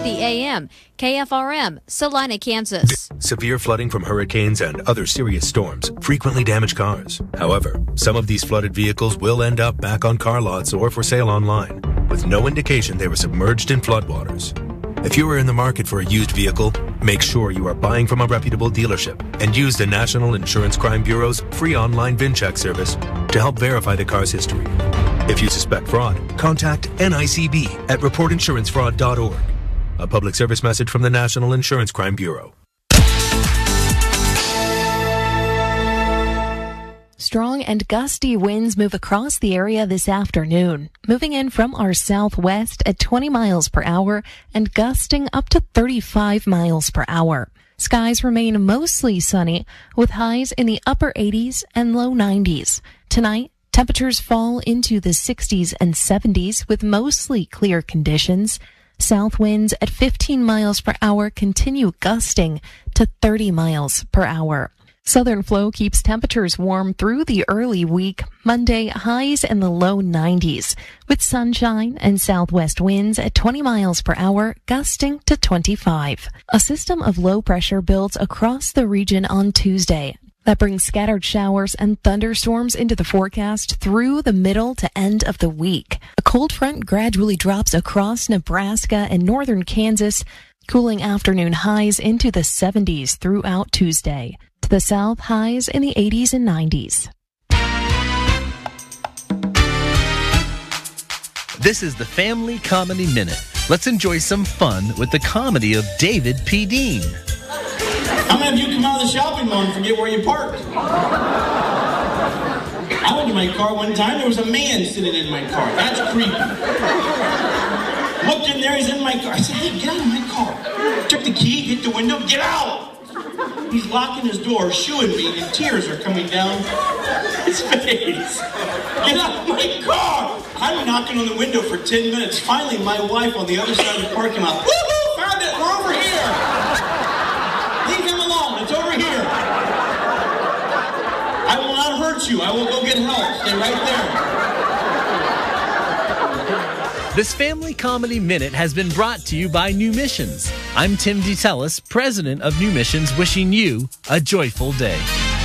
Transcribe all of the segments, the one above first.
650 AM, KFRM, Salina, Kansas. Severe flooding from hurricanes and other serious storms frequently damage cars. However, some of these flooded vehicles will end up back on car lots or for sale online, with no indication they were submerged in floodwaters. If you are in the market for a used vehicle, make sure you are buying from a reputable dealership and use the National Insurance Crime Bureau's free online VIN check service to help verify the car's history. If you suspect fraud, contact NICB at reportinsurancefraud.org. A public service message from the National Insurance Crime Bureau. Strong and gusty winds move across the area this afternoon, moving in from our southwest at 20 miles per hour and gusting up to 35 miles per hour. Skies remain mostly sunny with highs in the upper 80s and low 90s. Tonight, temperatures fall into the 60s and 70s with mostly clear conditions. South winds at 15 miles per hour continue gusting to 30 miles per hour. Southern flow keeps temperatures warm through the early week. Monday, highs in the low 90s, with sunshine and southwest winds at 20 miles per hour, gusting to 25. A system of low pressure builds across the region on Tuesday. That brings scattered showers and thunderstorms into the forecast through the middle to end of the week. A cold front gradually drops across Nebraska and northern Kansas, cooling afternoon highs into the 70s throughout Tuesday. To the south, highs in the 80s and 90s. This is the Family Comedy Minute. Let's enjoy some fun with the comedy of David P. Dean. How many of you come out of the shopping mall and forget where you parked? I went to my car one time, there was a man sitting in my car. That's creepy. Looked in there, he's in my car. I said, hey, get out of my car. Took the key, hit the window, get out! He's locking his door, shooing me, and tears are coming down his face. Get out of my car! I'm knocking on the window for 10 minutes. Finally, my wife on the other side of the parking lot, woohoo! Found it! We're over here! Leave him alone. It's over here. I will not hurt you. I will go get help. Stay right there. This Family Comedy Minute has been brought to you by New Missions. I'm Tim DeTellis, president of New Missions, wishing you a joyful day.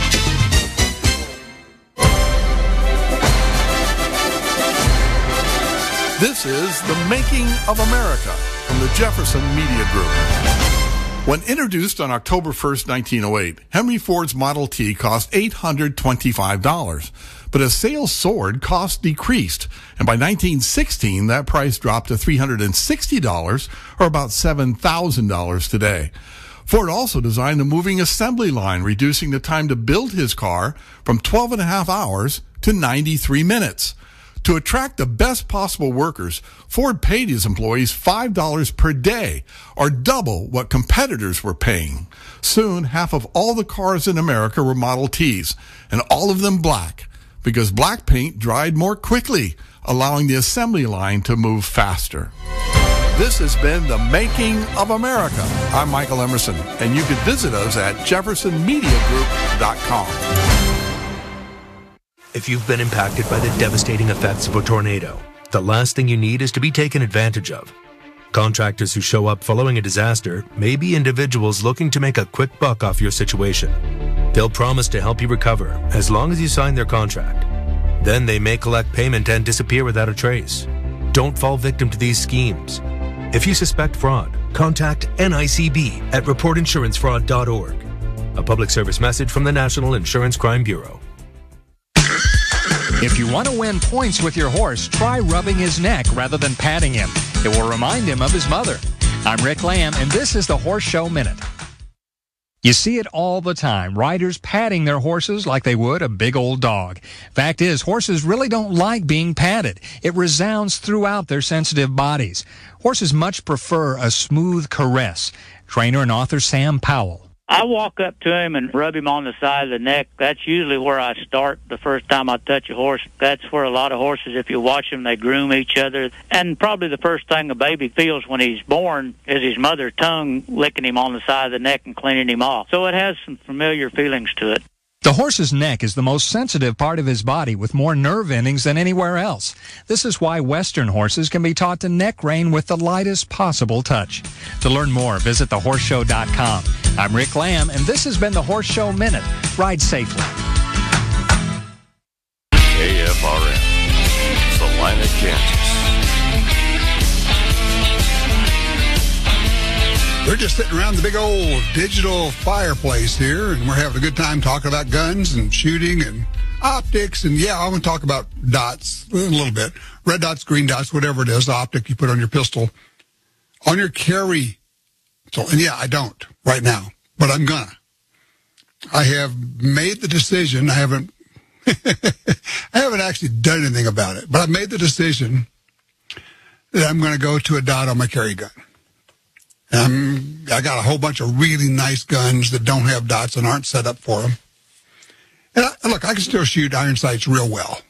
This is The Making of America from the Jefferson Media Group. When introduced on October 1st, 1908, Henry Ford's Model T cost $825. But as sales soared, costs decreased. And by 1916, that price dropped to $360, or about $7,000 today. Ford also designed a moving assembly line, reducing the time to build his car from 12 and a half hours to 93 minutes. To attract the best possible workers, Ford paid his employees $5 per day, or double what competitors were paying. Soon, half of all the cars in America were Model Ts, and all of them black, because black paint dried more quickly, allowing the assembly line to move faster. This has been The Making of America. I'm Michael Emerson, and you can visit us at jeffersonmediagroup.com. If you've been impacted by the devastating effects of a tornado, the last thing you need is to be taken advantage of. Contractors who show up following a disaster may be individuals looking to make a quick buck off your situation. They'll promise to help you recover as long as you sign their contract. Then they may collect payment and disappear without a trace. Don't fall victim to these schemes. If you suspect fraud, contact NICB at reportinsurancefraud.org. A public service message from the National Insurance Crime Bureau. If you want to win points with your horse, try rubbing his neck rather than patting him. It will remind him of his mother. I'm Rick Lamb, and this is the Horse Show Minute. You see it all the time, riders patting their horses like they would a big old dog. Fact is, horses really don't like being patted. It resounds throughout their sensitive bodies. Horses much prefer a smooth caress. Trainer and author Sam Powell. I walk up to him and rub him on the side of the neck. That's usually where I start the first time I touch a horse. That's where a lot of horses, if you watch them, they groom each other. And probably the first thing a baby feels when he's born is his mother's tongue licking him on the side of the neck and cleaning him off. So it has some familiar feelings to it. The horse's neck is the most sensitive part of his body with more nerve endings than anywhere else. This is why Western horses can be taught to neck rein with the lightest possible touch. To learn more, visit thehorseshow.com. I'm Rick Lamb, and this has been the Horse Show Minute. Ride safely. KFRM, Salina, Kansas. We're just sitting around the big old digital fireplace here, and we're having a good time talking about guns and shooting and optics. And yeah, I'm going to talk about dots a little bit. Red dots, green dots, whatever it is, the optic you put on your pistol, on your carry. So, and yeah, I don't right now, but I'm gonna. I have made the decision. I haven't actually done anything about it, but I've made the decision that I'm going to go to a dot on my carry gun. I got a whole bunch of really nice guns that don't have dots and aren't set up for them. And look, I can still shoot iron sights real well.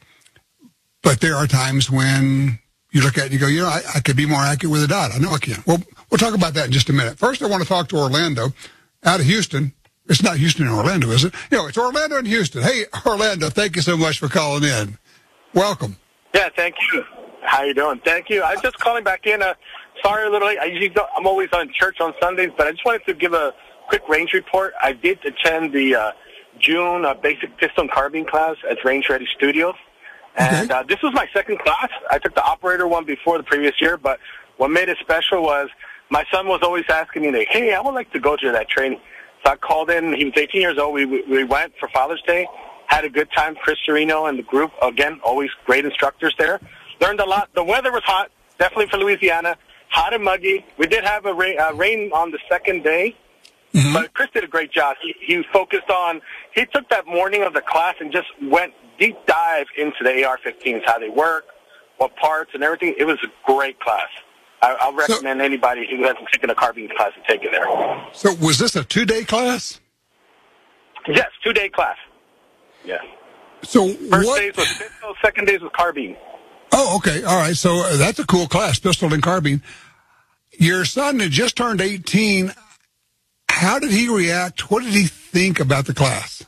But there are times when you look at it and you go, I could be more accurate with a dot. I know I can. Well, we'll talk about that in just a minute. First, I want to talk to Orlando out of Houston. It's not Houston and Orlando, is it? It's Orlando and Houston. Hey, Orlando, thank you so much for calling in. Welcome. Yeah, thank you. How you doing? Thank you. I'm just calling back in. Sorry, a little late. I'm always on church on Sundays, but I just wanted to give a quick range report. I did attend the June basic pistol and carbine class at Range Ready Studios, and this was my second class. I took the operator one before the previous year, but what made it special was my son was always asking me, like, hey, I would like to go to that training. So I called in. He was 18 years old. We went for Father's Day, had a good time. Chris Serino and the group, again, always great instructors there. Learned a lot. The weather was hot, definitely for Louisiana. Hot and muggy. We did have a rain on the second day, but Chris did a great job. He focused on, he took that morning of the class and just went deep dive into the AR-15s, how they work, what parts and everything. It was a great class. I'll recommend anybody who hasn't taken a carbine class to take it there. So was this a 2-day class? Yes, 2-day class. Yeah. So First days was pistol, second days was carbine. Oh, okay. All right. So that's a cool class, pistol and carbine. Your son had just turned 18. How did he react? What did he think about the class?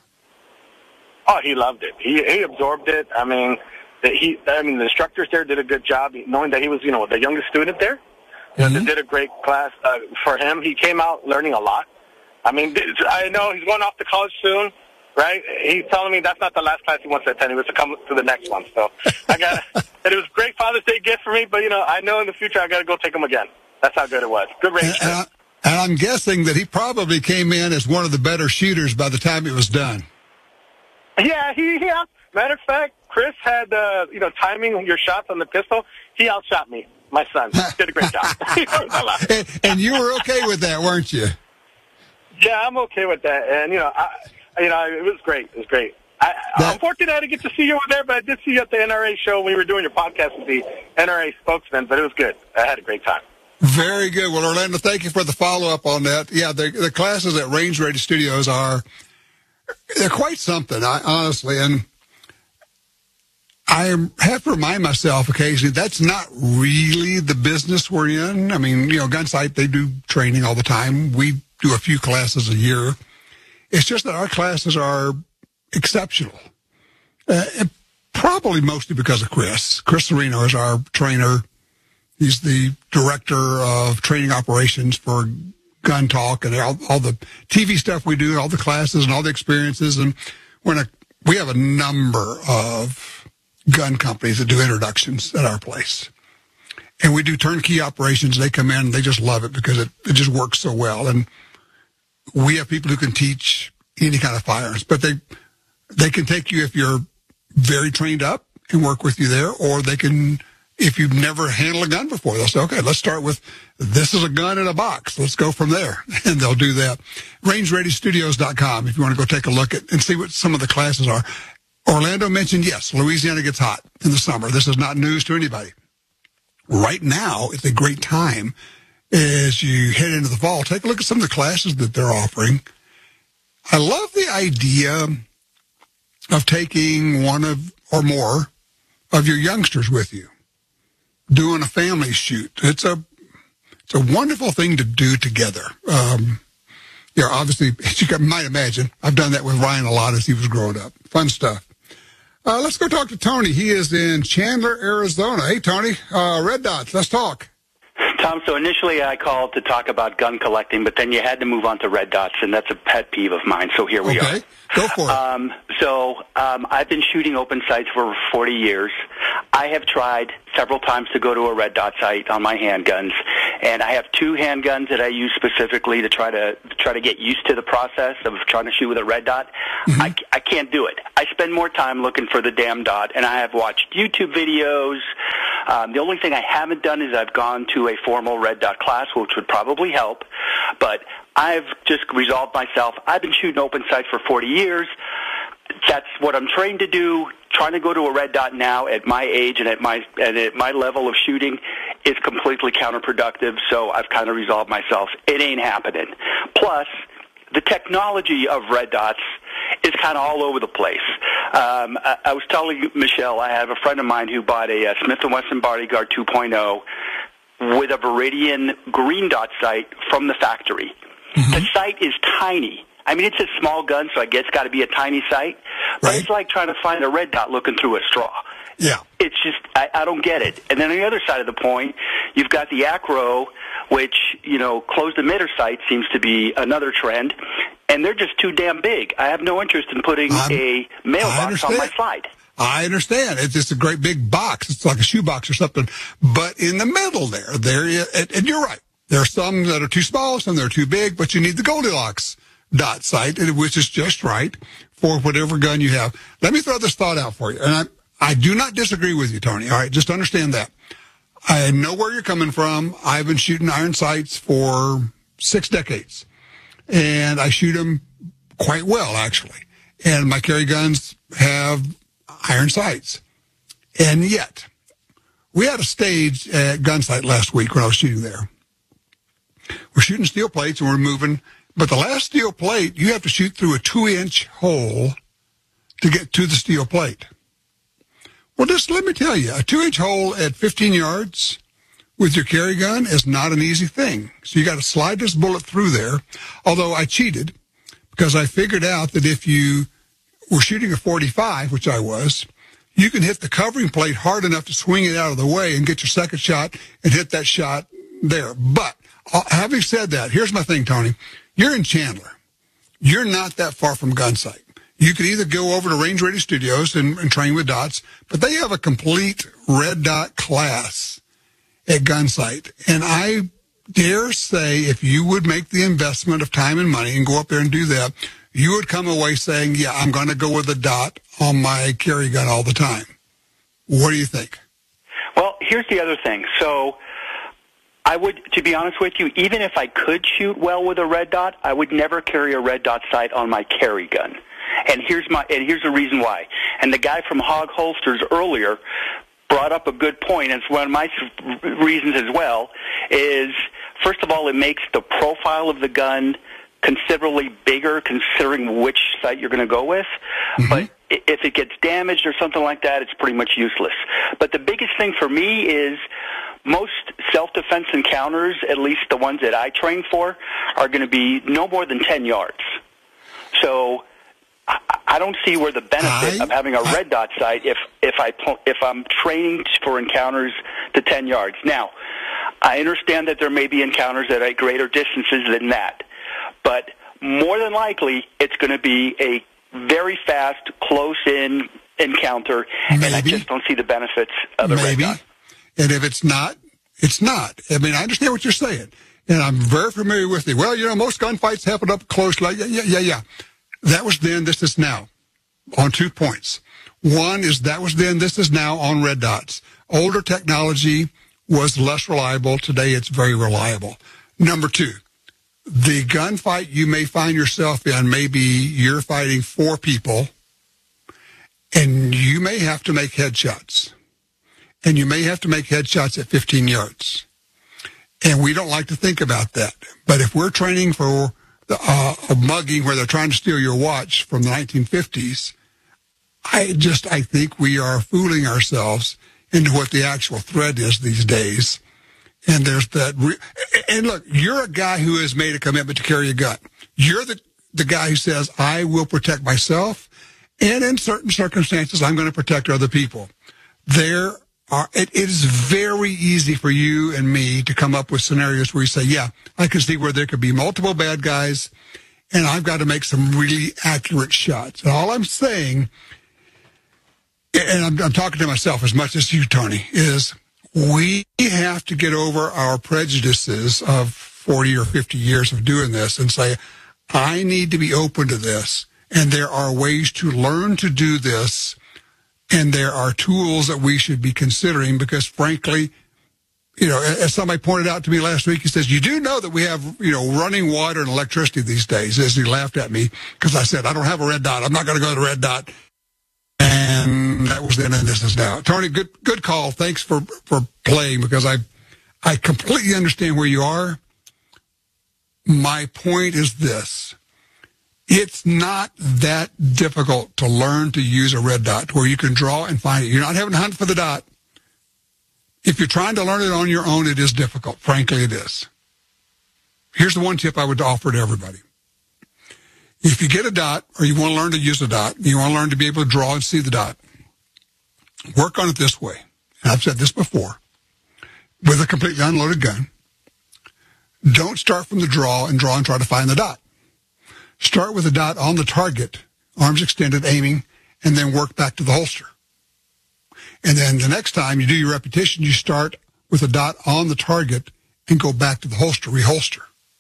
Oh, he loved it. He absorbed it. I mean, the instructors there did a good job, knowing that he was, the youngest student there. They did a great class for him. He came out learning a lot. I mean, I know he's going off to college soon, right? He's telling me that's not the last class he wants to attend. He wants to come to the next one. So and it was a great Father's Day gift for me, but, I know in the future I got to go take him again. That's how good it was. Good range. And I'm guessing that he probably came in as one of the better shooters by the time it was done. Yeah, matter of fact, Chris had, timing your shots on the pistol. He outshot me, my son. Did a great job. and you were okay with that, weren't you? Yeah, I'm okay with that. And, it was great. It was great. Unfortunately, I didn't get to see you over there, but I did see you at the NRA show when we were doing your podcast with the NRA spokesman, but it was good. I had a great time. Very good. Well, Orlando, thank you for the follow-up on that. Yeah, the classes at Range Ready Studios they're quite something, honestly. And I have to remind myself occasionally that's not really the business we're in. I mean, Gunsight, they do training all the time. We do a few classes a year. It's just that our classes are exceptional. Probably mostly because of Chris. Chris Serino is our trainer. He's the director of training operations for Gun Talk and all the TV stuff we do, all the classes and all the experiences. And we have a number of gun companies that do introductions at our place. And we do turnkey operations. They come in and they just love it because it just works so well. And we have people who can teach any kind of firearms, but they can take you if you're very trained up and work with you there, or they can, if you've never handled a gun before, they'll say, okay, let's start with, this is a gun in a box. Let's go from there. And they'll do that. RangeReadyStudios.com if you want to go take a look at and see what some of the classes are. Orlando mentioned, yes, Louisiana gets hot in the summer. This is not news to anybody. Right now, it's a great time as you head into the fall. Take a look at some of the classes that they're offering. I love the idea of taking one or more of your youngsters with you, doing a family shoot. It's a wonderful thing to do together. Yeah, obviously, as you might imagine, I've done that with Ryan a lot as he was growing up. Fun stuff. Let's go talk to Tony. He is in Chandler, Arizona. Hey, Tony, Red Dots, let's talk. Tom, so initially I called to talk about gun collecting, but then you had to move on to Red Dots, and that's a pet peeve of mine, so here we are. Okay, go for it. I've been shooting open sights for 40 years. I have tried several times to go to a Red Dot site on my handguns, and I have 2 handguns that I use specifically to try to get used to the process of trying to shoot with a Red Dot. Mm-hmm. I can't do it. I spend more time looking for the damn dot, and I have watched YouTube videos. The only thing I haven't done is I've gone to a formal Red Dot class, which would probably help, but I've just resolved myself. I've been shooting open sights for 40 years. That's what I'm trained to do. Trying to go to a Red Dot now at my age and at my level of shooting is completely counterproductive, so I've kind of resolved myself. It ain't happening. Plus, the technology of Red Dots is kind of all over the place. I was telling Michelle, I have a friend of mine who bought a Smith & Wesson Bodyguard 2.0 with a Viridian green dot sight from the factory. Mm-hmm. The sight is tiny. I mean, it's a small gun, so I guess it's got to be a tiny sight. But It's like trying to find a red dot looking through a straw. Yeah. It's just, I don't get it. And then on the other side of the point, you've got the Acro, which, closed emitter sight seems to be another trend. And they're just too damn big. I have no interest in putting a mailbox on my slide. I understand. It's just a great big box. It's like a shoebox or something. But in the middle there is, and you're right. There are some that are too small, some that are too big, but you need the Goldilocks dot sight, which is just right for whatever gun you have. Let me throw this thought out for you. And I do not disagree with you, Tony. All right, just understand that. I know where you're coming from. I've been shooting iron sights for 6 decades. And I shoot them quite well, actually. And my carry guns have iron sights. And yet, we had a stage at Gunsight last week when I was shooting there. We're shooting steel plates and we're moving. But the last steel plate, you have to shoot through a 2-inch hole to get to the steel plate. Well, just let me tell you, a 2-inch hole at 15 yards with your carry gun is not an easy thing. So you got to slide this bullet through there. Although I cheated because I figured out that if you were shooting a 45, which I was, you can hit the covering plate hard enough to swing it out of the way and get your second shot and hit that shot there. But having said that, here's my thing, Tony. You're in Chandler. You're not that far from Gunsight. You could either go over to Range Ready Studios and train with dots, but they have a complete red dot class at Gunsight. And I dare say if you would make the investment of time and money and go up there and do that, you would come away saying, yeah, I'm going to go with a dot on my carry gun all the time. What do you think? Well, here's the other thing. So I would, to be honest with you, even if I could shoot well with a red dot, I would never carry a red dot sight on my carry gun. And here's the reason why. And the guy from Hog Holsters earlier brought up a good point. It's one of my reasons as well, is, first of all, it makes the profile of the gun considerably bigger considering which sight you're going to go with. Mm-hmm. But if it gets damaged or something like that, it's pretty much useless. But the biggest thing for me is most self-defense encounters, at least the ones that I train for, are going to be no more than 10 yards. So I don't see where the benefit of having a red dot sight if I'm training for encounters to 10 yards. Now, I understand that there may be encounters that are at greater distances than that, but more than likely it's going to be a very fast, close-in encounter, and I just don't see the benefits of a red dot. And if it's not, it's not. I mean, I understand what you're saying, and I'm very familiar with it. Well, most gunfights happen up close. Like, yeah. That was then, this is now, on 2 points. One is that was then, this is now on red dots. Older technology was less reliable. Today it's very reliable. Number 2, the gunfight you may find yourself in, maybe you're fighting 4 people, and you may have to make headshots. And you may have to make headshots at 15 yards. And we don't like to think about that. But if we're training for a mugging where they're trying to steal your watch from the 1950s, I think we are fooling ourselves into what the actual threat is these days. And there's that. And look, you're a guy who has made a commitment to carry a gun. You're the guy who says, I will protect myself, and in certain circumstances, I'm going to protect other people. It is very easy for you and me to come up with scenarios where you say, yeah, I can see where there could be multiple bad guys, and I've got to make some really accurate shots. And all I'm saying, and I'm talking to myself as much as you, Tony, is we have to get over our prejudices of 40 or 50 years of doing this and say, I need to be open to this, and there are ways to learn to do this, and there are tools that we should be considering because, frankly, as somebody pointed out to me last week, he says, you do know that we have, running water and electricity these days, as he laughed at me because I said, I don't have a red dot. I'm not going to go to the red dot. And that was then and this is now. Tony, good call. Thanks for playing because I completely understand where you are. My point is this. It's not that difficult to learn to use a red dot where you can draw and find it. You're not having to hunt for the dot. If you're trying to learn it on your own, it is difficult. Frankly, it is. Here's the one tip I would offer to everybody. If you get a dot or you want to learn to use a dot, you want to learn to be able to draw and see the dot, work on it this way. And I've said this before. With a completely unloaded gun, don't start from the draw and try to find the dot. Start with a dot on the target, arms extended, aiming, and then work back to the holster. And then the next time you do your repetition, you start with a dot on the target and go back to the holster, reholster.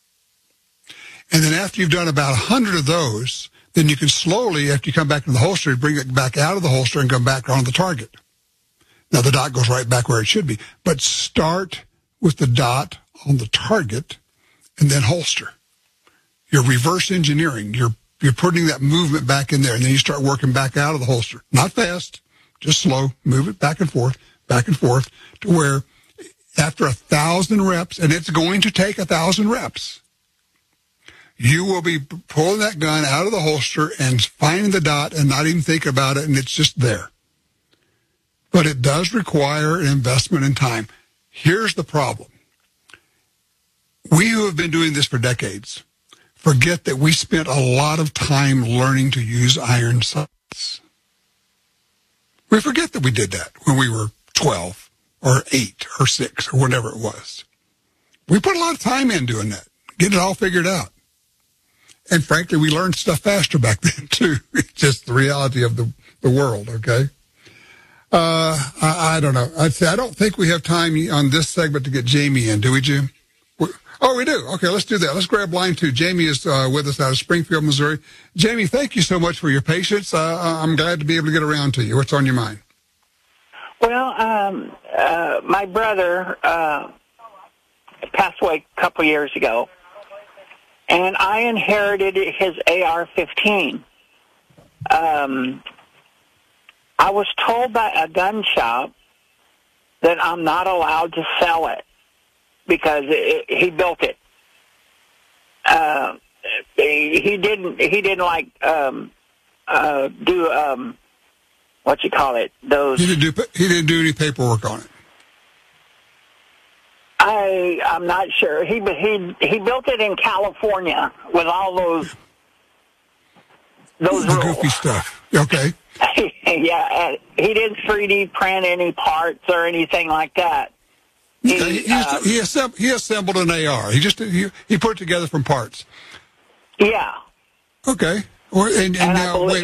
And then after you've done about 100 of those, then you can slowly, after you come back to the holster, bring it back out of the holster and come back on the target. Now the dot goes right back where it should be. But start with the dot on the target and then holster. You're reverse engineering. You're putting that movement back in there, and then you start working back out of the holster. Not fast, just slow. Move it back and forth, to where after 1,000 reps, and it's going to take 1,000 reps, you will be pulling that gun out of the holster and finding the dot and not even thinking about it, and it's just there. But it does require an investment in time. Here's the problem. We who have been doing this for decades forget that we spent a lot of time learning to use iron sights. We forget that we did that when we were 12 or 8 or 6 or whatever it was. We put a lot of time in doing that, getting it all figured out. And frankly, we learned stuff faster back then, too. It's just the reality of the world, okay? I don't know. I don't think we have time on this segment to get Jamie in, do we, Jim? Oh, we do. Okay, let's do that. Let's grab line 2. Jamie is with us out of Springfield, Missouri. Jamie, thank you so much for your patience. I'm glad to be able to get around to you. What's on your mind? Well, my brother passed away a couple years ago, and I inherited his AR-15. I was told by a gun shop that I'm not allowed to sell it because he built it. He didn't like do what you call it, those. He didn't do any paperwork on it. I'm not sure. He built it in California with all those rules. Goofy stuff. Okay. Yeah, he didn't 3D print any parts or anything like that. He assembled an AR. He put it together from parts. Yeah. Okay. And now, where's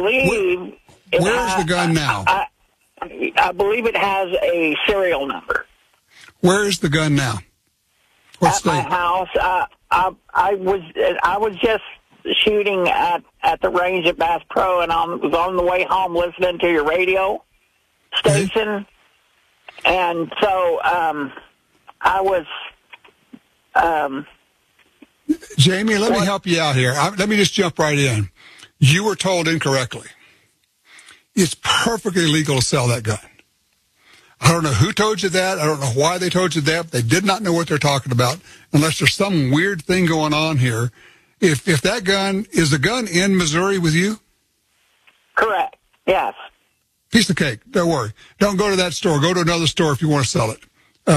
the gun now? I believe it has a serial number. Where is the gun now? What state? My house. I was just shooting at the range at Bass Pro, and I was on the way home listening to your radio station, and so I was. Jamie, let me help you out here. Let me just jump right in. You were told incorrectly. It's perfectly legal to sell that gun. I don't know who told you that. I don't know why they told you that. They did not know what they're talking about unless there's some weird thing going on here. If that gun, is the gun in Missouri with you? Correct. Yes. Piece of cake. Don't worry. Don't go to that store. Go to another store if you want to sell it. But should be no problem whatsoever selling that firearm.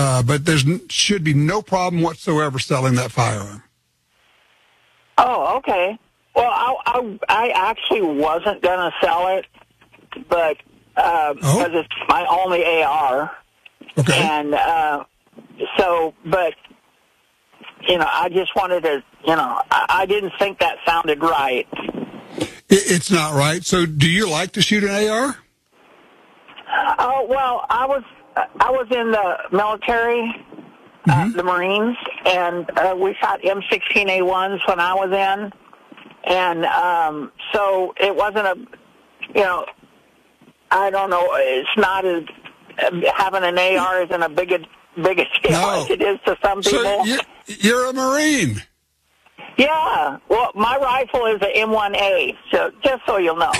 Oh, okay. Well, I actually wasn't going to sell it, but because it's my only AR. Okay. And but, I just wanted to, I didn't think that sounded right. It's not right. So do you like to shoot an AR? Oh, well, I was in the military, the Marines, and we shot M16A1s when I was in. And so it wasn't I don't know, it's not as, having an AR isn't a big a deal as it is to some people. So you're a Marine. Yeah. Well, my rifle is an M1A, so just so you'll know.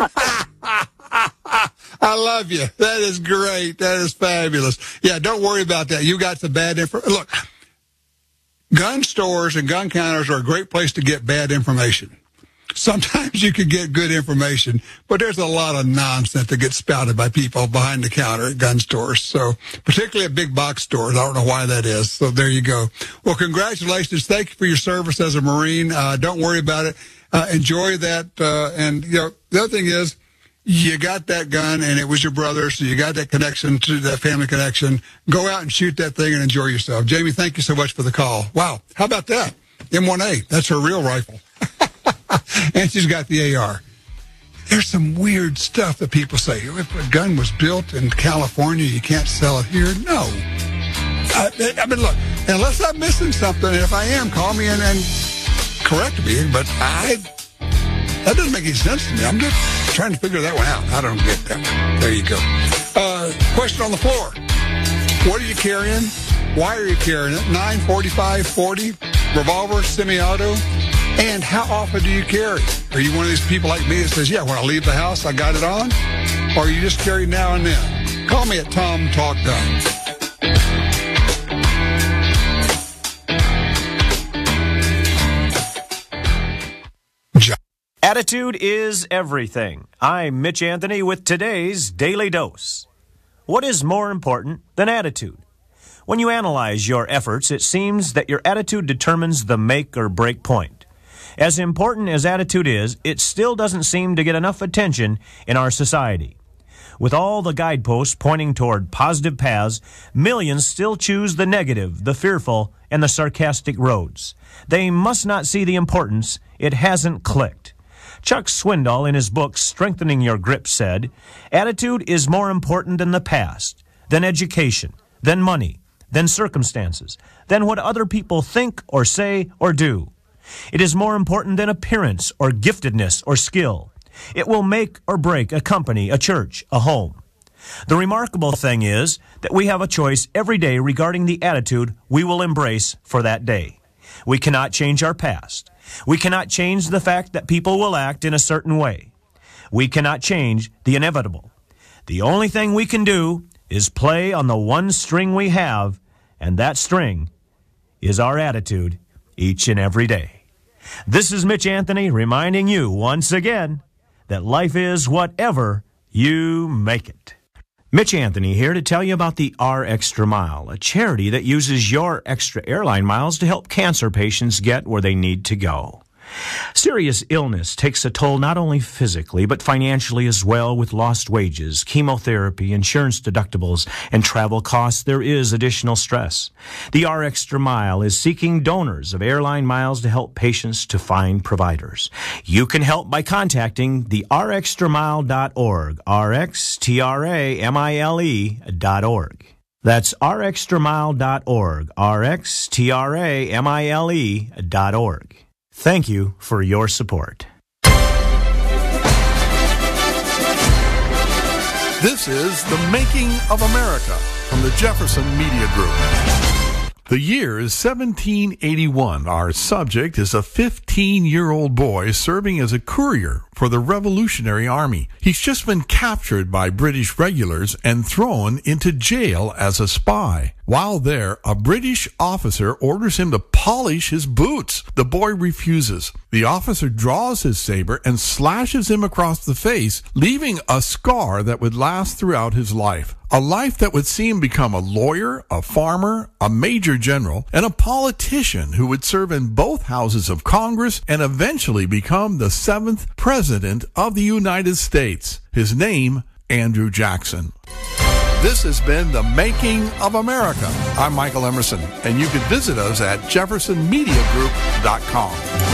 I love you. That is great. That is fabulous. Yeah, don't worry about that. You got the bad information. Look, gun stores and gun counters are a great place to get bad information. Sometimes you can get good information, but there's a lot of nonsense that gets spouted by people behind the counter at gun stores. So, particularly at big box stores. I don't know why that is. So there you go. Well, congratulations. Thank you for your service as a Marine. Don't worry about it. Enjoy that. And, the other thing is, you got that gun and it was your brother, so you got that connection to that family connection. Go out and shoot that thing and enjoy yourself. Jamie, thank you so much for the call. Wow. How about that? M1A. That's her real rifle. And she's got the AR. There's some weird stuff that people say. If a gun was built in California, you can't sell it here. No. I mean, look, unless I'm missing something, and if I am, call me and correct me. But that doesn't make any sense to me. I'm just trying to figure that one out. I don't get that. There you go. Question on the floor. What are you carrying? Why are you carrying it? 9.45, 40, revolver, semi-auto? And how often do you carry? Are you one of these people like me that says, when I leave the house, I got it on? Or you just carry now and then? Call me at Tom Talk Guns. Attitude is everything. I'm Mitch Anthony with today's Daily Dose. What is more important than attitude? When you analyze your efforts, it seems that your attitude determines the make or break point. As important as attitude is, it still doesn't seem to get enough attention in our society. With all the guideposts pointing toward positive paths, millions still choose the negative, the fearful, and the sarcastic roads. They must not see the importance. It hasn't clicked. Chuck Swindoll, in his book Strengthening Your Grip, said, "Attitude is more important than the past, than education, than money, than circumstances, than what other people think or say or do. It is more important than appearance or giftedness or skill. It will make or break a company, a church, a home." The remarkable thing is that we have a choice every day regarding the attitude we will embrace for that day. We cannot change our past. We cannot change the fact that people will act in a certain way. We cannot change the inevitable. The only thing we can do is play on the one string we have, and that string is our attitude each and every day. This is Mitch Anthony reminding you once again that life is whatever you make it. Mitch Anthony here to tell you about the R Extra Mile, a charity that uses your extra airline miles to help cancer patients get where they need to go. Serious illness takes a toll not only physically, but financially as well, with lost wages, chemotherapy, insurance deductibles, and travel costs. There is additional stress. The R Extra Mile is seeking donors of airline miles to help patients to find providers. You can help by contacting the rxtramile.org, rxtramile.org. That's rxtramile.org, rxtramile.org. Thank you for your support. This is The Making of America from the Jefferson Media Group. The year is 1781. Our subject is a 15-year-old boy serving as a courier for the Revolutionary Army. He's just been captured by British regulars and thrown into jail as a spy. While there, a British officer orders him to polish his boots. The boy refuses. The officer draws his saber and slashes him across the face, leaving a scar that would last throughout his life. A life that would see him become a lawyer, a farmer, a major general, and a politician who would serve in both houses of Congress and eventually become the 7th President of the United States. His name, Andrew Jackson. This has been The Making of America. I'm Michael Emerson, and you can visit us at jeffersonmediagroup.com.